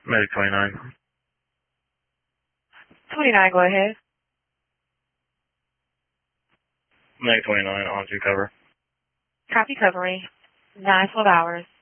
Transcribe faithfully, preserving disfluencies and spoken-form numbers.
Medic twenty-nine. twenty-nine, go ahead. Medic twenty-nine, on to cover. Copy covering. nine twelve hours.